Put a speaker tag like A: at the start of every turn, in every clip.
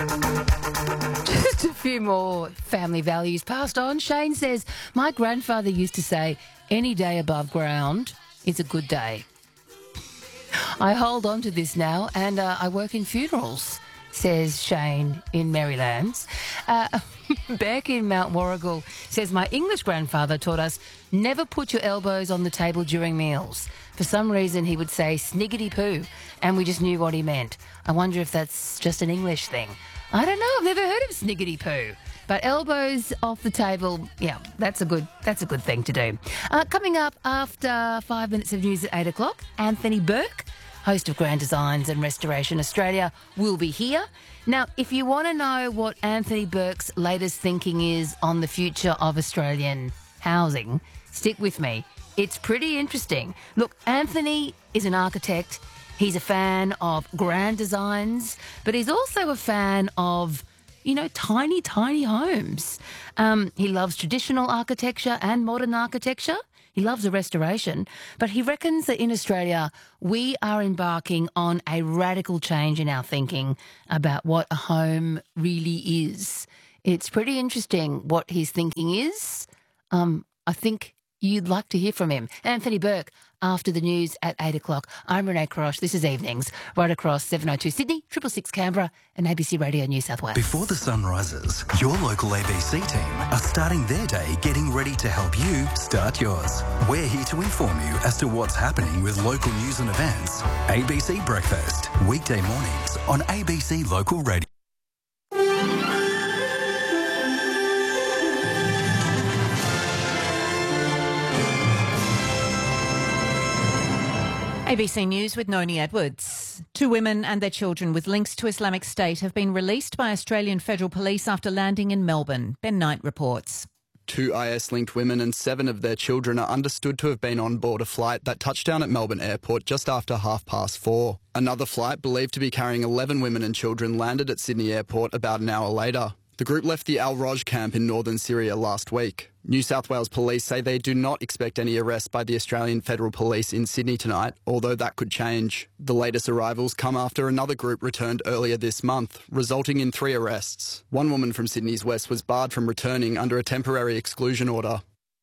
A: Just a few more family values passed on. Shane says, my grandfather used to say, any day above ground is a good day. I hold on to this now and I work in funerals, says Shane in Marylands. Beck in Mount Warrigal says, my English grandfather taught us never put your elbows on the table during meals. For some reason, he would say sniggity-poo, and we just knew what he meant. I wonder if that's just an English thing. I don't know. I've never heard of sniggity-poo. But elbows off the table, yeah, that's a good thing to do. Coming up after 5 minutes of news at 8 o'clock, Anthony Burke, host of Grand Designs and Restoration Australia, will be here. Now, if you want to know what Anthony Burke's latest thinking is on the future of Australian housing, stick with me. It's pretty interesting. Look, Anthony is an architect. He's a fan of grand designs, but he's also a fan of, tiny, tiny homes. He loves traditional architecture and modern architecture. He loves a restoration, but he reckons that in Australia, we are embarking on a radical change in our thinking about what a home really is. It's pretty interesting what his thinking is. I think you'd like to hear from him. Anthony Burke, after the news at 8 o'clock. I'm Renee Crosh. This is Evenings, right across 702 Sydney, 666 Canberra and ABC Radio New South Wales.
B: Before the sun rises, your local ABC team are starting their day getting ready to help you start yours. We're here to inform you as to what's happening with local news and events. ABC Breakfast, weekday mornings on ABC Local Radio.
C: ABC News with Noni Edwards. 2 women and their children with links to Islamic State have been released by Australian Federal Police after landing in Melbourne. Ben Knight reports.
D: 2 IS-linked women and 7 of their children are understood to have been on board a flight that touched down at Melbourne Airport just after 4:30. Another flight, believed to be carrying 11 women and children, landed at Sydney Airport about an hour later. The group left the Al Roj camp in northern Syria last week. New South Wales Police say they do not expect any arrests by the Australian Federal Police in Sydney tonight, although that could change. The latest arrivals come after another group returned earlier this month, resulting in 3 arrests. One woman from Sydney's west was barred from returning under a temporary exclusion order.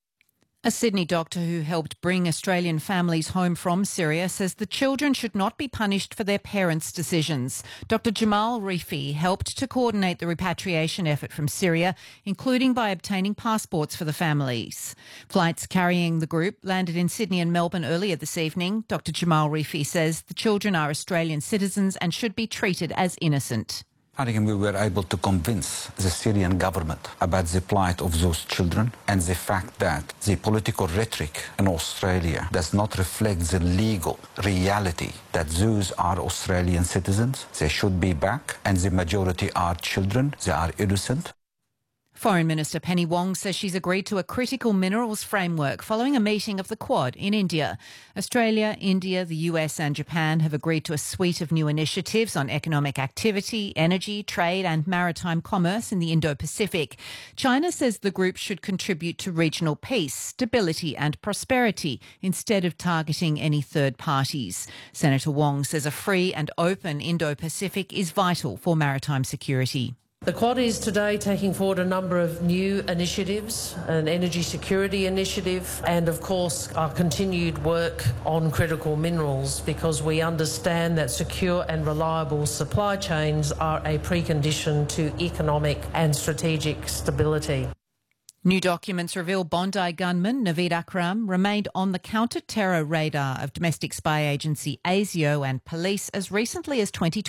C: A Sydney doctor who helped bring Australian families home from Syria says the children should not be punished for their parents' decisions. Dr Jamal Rifi helped to coordinate the repatriation effort from Syria, including by obtaining passports for the families. Flights carrying the group landed in Sydney and Melbourne earlier this evening. Dr Jamal Rifi says the children are Australian citizens and should be treated as innocent.
E: I think we were able to convince the Syrian government about the plight of those children and the fact that the political rhetoric in Australia does not reflect the legal reality that those are Australian citizens. They should be back, and the majority are children. They are innocent.
C: Foreign Minister Penny Wong says she's agreed to a critical minerals framework following a meeting of the Quad in India. Australia, India, the US and Japan have agreed to a suite of new initiatives on economic activity, energy, trade and maritime commerce in the Indo-Pacific. China says the group should contribute to regional peace, stability and prosperity instead of targeting any third parties. Senator Wong says a free and open Indo-Pacific is vital for maritime security.
F: The Quad is today taking forward a number of new initiatives, an energy security initiative and, of course, our continued work on critical minerals, because we understand that secure and reliable supply chains are a precondition to economic and strategic stability.
C: New documents reveal Bondi gunman Naveed Akram remained on the counter-terror radar of domestic spy agency ASIO and police as recently as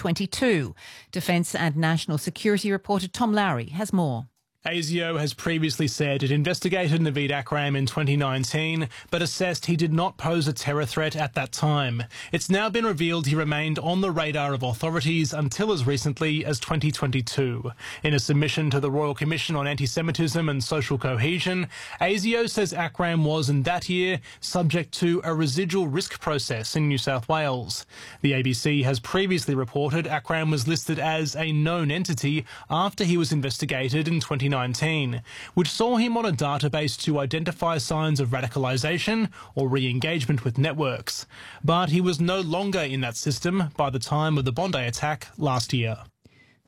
C: 2022. Defence and National Security reporter Tom Lowry has more.
G: ASIO has previously said it investigated Naveed Akram in 2019, but assessed he did not pose a terror threat at that time. It's now been revealed he remained on the radar of authorities until as recently as 2022. In a submission to the Royal Commission on Anti-Semitism and Social Cohesion, ASIO says Akram was, in that year, subject to a residual risk process in New South Wales. The ABC has previously reported Akram was listed as a known entity after he was investigated in 2019, which saw him on a database to identify signs of radicalisation or re-engagement with networks. But he was no longer in that system by the time of the Bondi attack last year.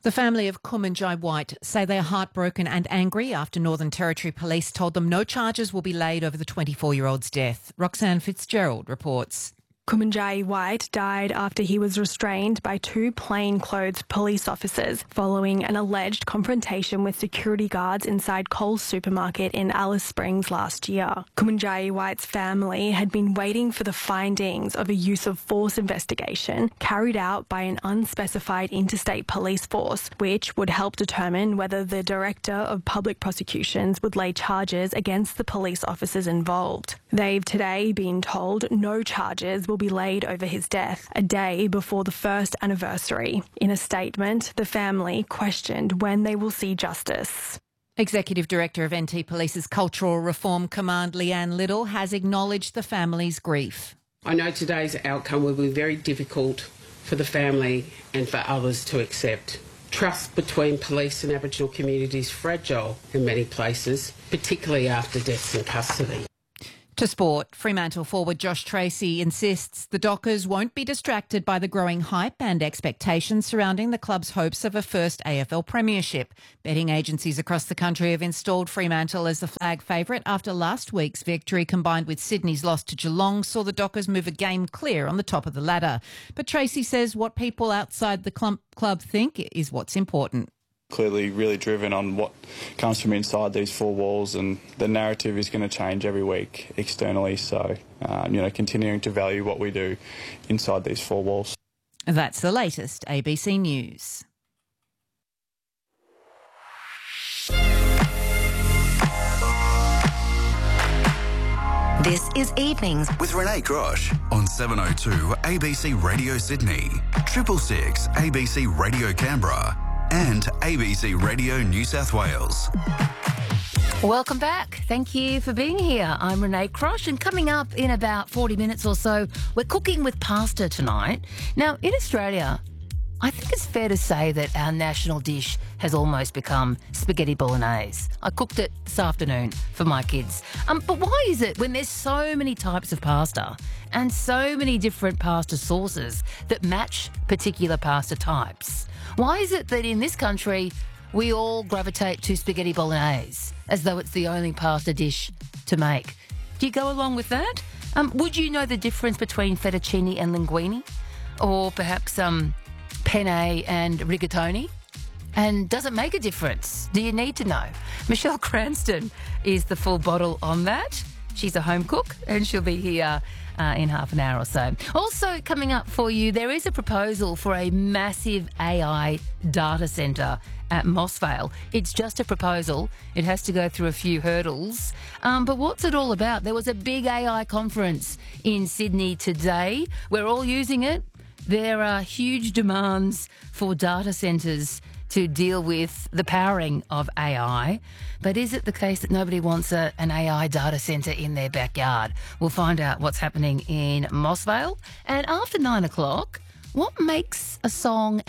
C: The family of Kumanjai White say they are heartbroken and angry after Northern Territory Police told them no charges will be laid over the 24-year-old's death. Roxanne Fitzgerald reports.
H: Kumanjai White died after he was restrained by two plainclothes police officers following an alleged confrontation with security guards inside Coles supermarket in Alice Springs last year. Kumanjai White's family had been waiting for the findings of a use of force investigation carried out by an unspecified interstate police force, which would help determine whether the Director of Public Prosecutions would lay charges against the police officers involved. They've today been told no charges will be laid over his death, a day before the first anniversary. In a statement, the family questioned when they will see justice.
C: Executive Director of NT Police's Cultural Reform Command, Leanne Little, has acknowledged the family's grief.
I: I know today's outcome will be very difficult for the family and for others to accept. Trust between police and Aboriginal communities is fragile in many places, particularly after deaths in custody.
C: To sport, Fremantle forward Josh Tracy insists the Dockers won't be distracted by the growing hype and expectations surrounding the club's hopes of a first AFL premiership. Betting agencies across the country have installed Fremantle as the flag favourite after last week's victory, combined with Sydney's loss to Geelong, saw the Dockers move a game clear on the top of the ladder. But Tracy says what people outside the club think is what's important.
J: Clearly really driven on what comes from inside these four walls, and the narrative is going to change every week externally, so continuing to value what we do inside these four walls.
C: That's the latest ABC News.
K: This is Evenings
B: with Renee Grosh on 702 ABC Radio Sydney, 666 ABC Radio Canberra, and ABC Radio New South Wales.
A: Welcome back. Thank you for being here. I'm Renee Grosh, and coming up in about 40 minutes or so, we're cooking with pasta tonight. Now, in Australia, I think it's fair to say that our national dish has almost become spaghetti bolognese. I cooked it this afternoon for my kids. But why is it when there's so many types of pasta and so many different pasta sauces that match particular pasta types, why is it that in this country we all gravitate to spaghetti bolognese as though it's the only pasta dish to make? Do you go along with that? Would you know the difference between fettuccine and linguine? Or perhaps penne and rigatoni? And does it make a difference? Do you need to know? Michelle Cranston is the full bottle on that. She's a home cook and she'll be here in half an hour or so. Also coming up for you, there is a proposal for a massive AI data centre at Mossvale. It's just a proposal. It has to go through a few hurdles. But what's it all about? There was a big AI conference in Sydney today. We're all using it. There are huge demands for data centres to deal with the powering of AI. But is it the case that nobody wants an AI data centre in their backyard? We'll find out what's happening in Mossvale. And after 9 o'clock, what makes a song